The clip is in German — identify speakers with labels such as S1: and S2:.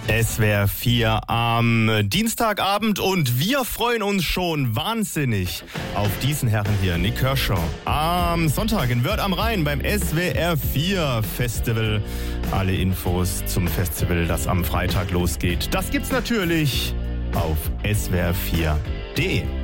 S1: SWR 4 am Dienstagabend und wir freuen uns schon wahnsinnig auf diesen Herren hier, Nik Kershaw. Am Sonntag in Wörth am Rhein beim SWR 4 Festival. Alle Infos zum Festival, das am Freitag losgeht, das gibt's natürlich auf swr4.de.